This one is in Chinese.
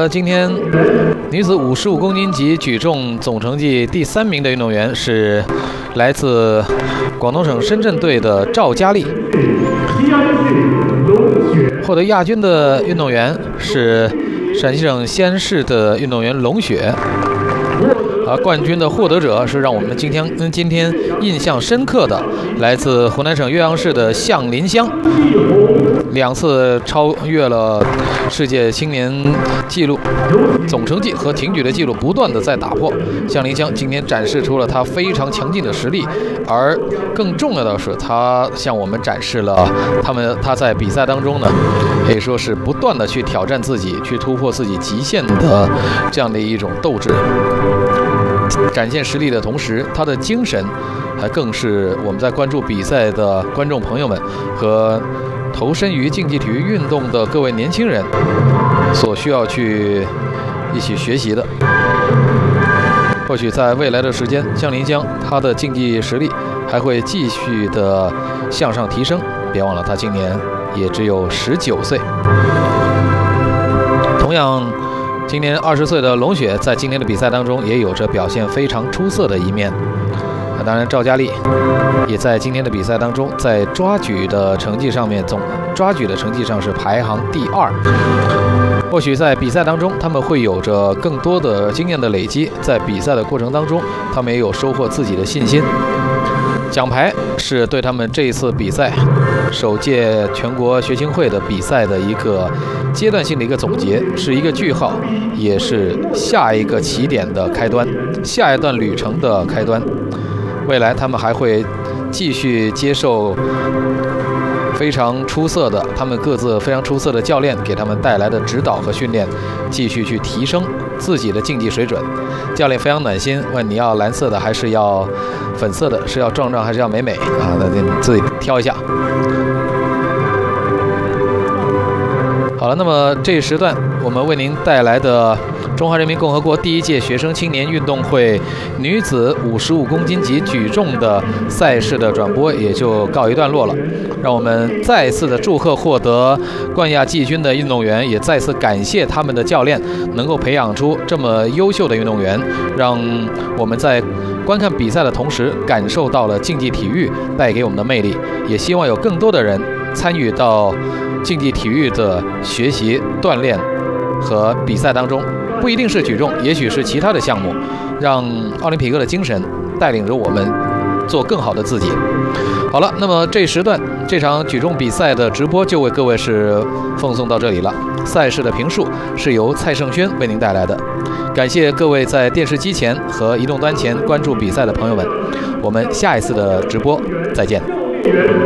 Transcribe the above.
么今天女子55公斤级举重总成绩第3名的运动员是来自广东省深圳队的赵佳丽，获得亚军的运动员是陕西省西安市的运动员龙雪。冠军的获得者是让我们今天印象深刻的，来自湖南省岳阳市的向林香，2次超越了世界青年纪录总成绩和挺举的纪录，不断的在打破。向林香今天展示出了他非常强劲的实力，而更重要的是，他向我们展示了他在比赛当中呢，可以说是不断的去挑战自己，去突破自己极限的这样的一种斗志。展现实力的同时，他的精神还更是我们在关注比赛的观众朋友们和投身于竞技体育运动的各位年轻人所需要去一起学习的。或许在未来的时间，向林香他的竞技实力还会继续的向上提升。别忘了，他今年也只有19岁。同样，今年20岁的龙雪在今年的比赛当中也有着表现非常出色的一面。当然，赵佳丽也在今天的比赛当中，在抓举的成绩上面，总抓举的成绩上是排行第2。或许在比赛当中，他们会有着更多的经验的累积，在比赛的过程当中，他们也有收获自己的信心。奖牌是对他们这一次比赛首届全国学青会的比赛的一个阶段性的一个总结，是一个句号，也是下一个起点的开端，下一段旅程的开端。未来他们还会继续接受非常出色的他们各自非常出色的教练给他们带来的指导和训练，继续去提升自己的竞技水准。教练非常暖心，问你要蓝色的还是要粉色的，是要壮壮还是要美美啊？那你自己挑一下。好了，那么这一时段我们为您带来的中华人民共和国第1届学生青年运动会女子55公斤级举重的赛事的转播也就告一段落了。让我们再次的祝贺获得冠亚季军的运动员，也再次感谢他们的教练能够培养出这么优秀的运动员，让我们在观看比赛的同时感受到了竞技体育带给我们的魅力。也希望有更多的人参与到竞技体育的学习、锻炼和比赛当中，不一定是举重，也许是其他的项目，让奥林匹克的精神带领着我们做更好的自己。好了，那么这一时段这场举重比赛的直播就为各位是奉送到这里了。赛事的评述是由蔡胜轩为您带来的。感谢各位在电视机前和移动端前关注比赛的朋友们，我们下一次的直播再见。